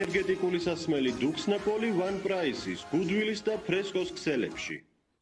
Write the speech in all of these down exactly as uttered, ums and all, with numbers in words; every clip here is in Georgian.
ენერგეტიკული სასმელი დუქსნაპოლი One Price-ის გუდვილის და ფრესკოს ქსელებში.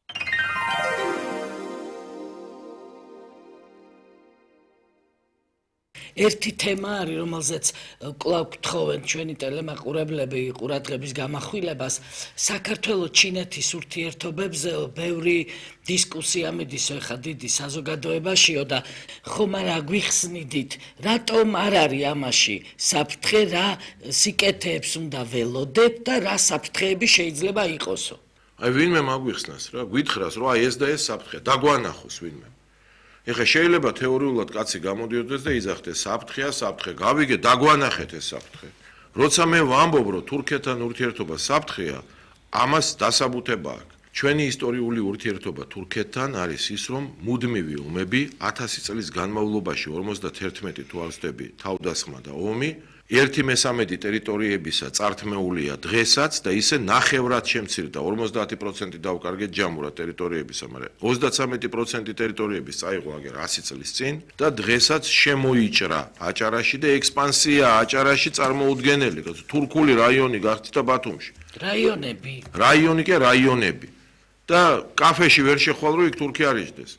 ერთი თემა არის, რომელზეც კვლავ გთხოვენ ჩვენი ტელემაყურებლები ყურადღების გამახვილებას, საქართველო-ჩინეთის ურთიერთობებზე ბევრი დისკუსია მიდის ახლა დიდი საზოგადოებაშიო და ხომ არა გვიხსნიდით, რატომ არ არის ამაში საფრთხე, რა სიკეთეებს უნდა ველოდებ და რა საფრთხეები შეიძლება იყოსო? აი ვინმე მაგვიხსნას რა, გვითხრას რომ აი ეს და ეს საფრთხეა, დაგვანახოს ვინმე. ეხლა შეიძლება თეორიულად კაცი გამოდიოდეს და იძახდეს საფრთხეა, საფრთხე, გავიგე, დაგვანახეთ ეს საფრთხე. როცა მე ვამბობ, რომ თურქეთთან ურთიერთობა საფრთხეა, ამას დასაბუთება აქვს. ჩვენი ისტორიული ურთიერთობა თურქეთთან არის ის, რომ მუდმივი ომები ათასი წლის განმავლობაში ორმოცდაერთმეტი თუ არ ვცდები თავდასხმა და ომი ერთი მესამედი ტერიტორიებისა წართმეულია დღესაც და ისე ნახევრად შემცირდა ორმოცდაათი პროცენტი დავკარგეთ ჯამურად ტერიტორიებისა, მაგრამ ოცდაცამეტი პროცენტი ტერიტორიების წაიღო აგერ ასი წლის წინ და დღესაც შემოიჭრა აჭარაში და ექსპანსია აჭარაში წარმოუდგენელი, თურქული რაიონი გახდა ბათუმში. რაიონები. რაიონი კი რაიონები. და კაფეში ვერ შეხვალ რომ იქ თურქი არ იჯდეს.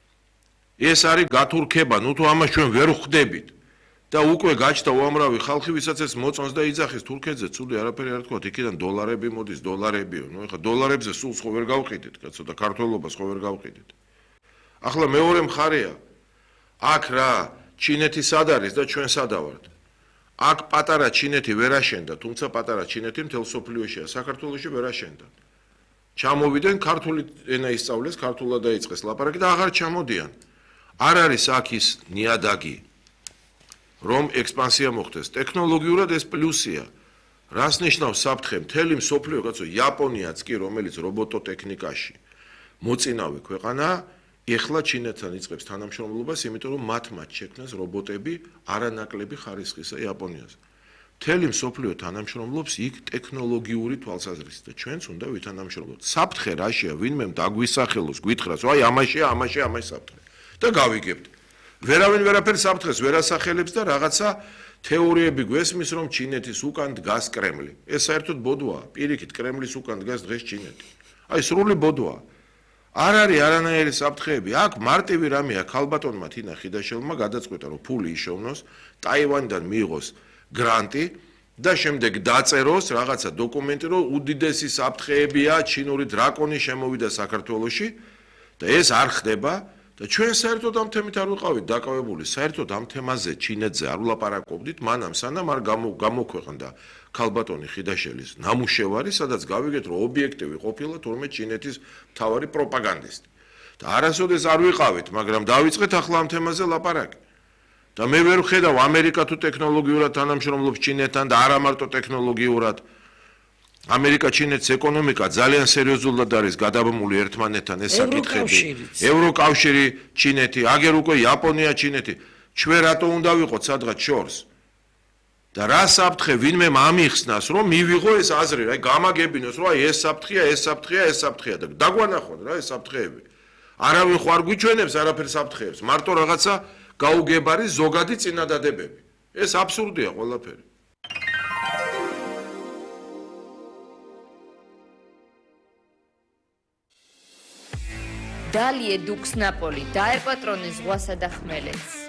ეს არის გათურქება, ნუ თუ ამას ჩვენ ვერ ვხვდებით. და უკვე გაჩნდა უამრავი ხალხი, ვისაც ეს მოწონს და იძახის თურქეთზე, ცუდი არაფერი არ თქვათ, იქიდან დოლარები მოდის, დოლარებიო. ნუ ეხლა დოლარებზე სულს ხო ვერ გავყიდით, კაცო და ქართველობას ხო ვერ გავყიდით. ახლა მეორე მხარეა. აქ რა, ჩინეთი სად არის და ჩვენ სადა ვართ? აქ პატარა ჩინეთი ვერ აშენდა, თუმცა პატარა ჩინეთი მთელ სოფლიოშია, საქართველოში ვერ აშენდა. ჩამოვიდნენ, ქართული ენა ისწავლეს, ქართულად დაიწყეს ლაპარაკი და აღარ ჩამოდიან. არ არის აქ ის ნიადაგი რომ ექსპანსია მოხდეს. ტექნოლოგიურად ეს პლუსია. რას ნიშნავს საფრთხე? მთელი მსოფლიო, კაცო, იაპონიაც კი, რომელიც რობოტოტექნიკაში მოწინავე ქვეყანაა, ეხლა ჩინეთთან იწყებს თანამშრომლობას, იმიტომ რომ მათ მათ შექმნეს რობოტები არანაკლები ხარისხისა იაპონიაზე. მთელი მსოფლიო თანამშრომლობს იქ ტექნოლოგიური თვალსაზრისით და ჩვენც უნდა ვითანამშრომლოთ. საფრთხე რაშია? ვინმე დაგვისახელოს, გვითხრას, აი ამაშია, ამაშია, ამაში საფრთხე. და გავიგებთ. ვერავინ ვერაფერ საფრთხეს ვერ ასახელებს და რაღაცა თეორიები გვესმის, რომ ჩინეთის უკან დგას კრემლი. ეს საერთოდ ბოდვაა. პირიქით კრემლის უკან დგას დღეს ჩინეთი. აი სრული ბოდვაა. არ არის არანაირი საფრთხეები. აქ მარტივი რამეა, ქალბატონმა თინა ხიდაშელმა გადაწყვეტა, რომ ფული იშოვნოს, ტაივანიდან მიიღოს გრანტი და შემდეგ დაწეროს რაღაცა დოკუმენტი, რომ უდიდესი საფრთხეებია, ჩინური დრაკონი შემოვიდა საქართველოში და ეს არ ხდება. და ჩვენ საერთოდ ამ თემით არ ვიყავით დაკავებული, საერთოდ ამ თემაზე ჩინეთზე არ ვლაპარაკობდით, მანამ სანამ არ გამოქვეყნდა ქალბატონი ხიდაშელის ნამუშევარი, სადაც გავიგეთ, რომ ობიექტივი ყოფილა თურმე ჩინეთის მთავარი პროპაგანდისტი. და არასოდეს არ ვიყავით, მაგრამ დავიწყეთ ახლა ამ თემაზე ლაპარაკი. და მე ვერ ვხედავ ამერიკა თუ ტექნოლოგიურად თანამშრომლობს ჩინეთთან და არა მარტო ტექნოლოგიურად. ამერიკა ჩინეთის ეკონომიკა ძალიან სერიოზულად არის გადაბმული ერთმანეთთან ეს საკითხები. ევროკავშირი ჩინეთი, აგერ უკვე იაპონია ჩინეთი. ჩვენ რატო უნდა ვიყოთ სადღაც შორს? და რა საფრთხე ვინმე ამიხსნას, რომ მივიღო ეს აზრი, აი გამაგებინოს, რომ აი ეს საფრთხეა, ეს საფრთხეა, ეს საფრთხეა და დაგვანახონ რა ეს საფრთხეები. არავინ ხო არ გვიჩვენებს არაფერ საფრთხეებს, მარტო რაღაცა გაუგებარი ზოგადი წინადადებები. ეს აბსურდია ყველაფერი. დალიე დუქსნაპოლი დაეპატრონეს ზღვასა და ხმელეთს.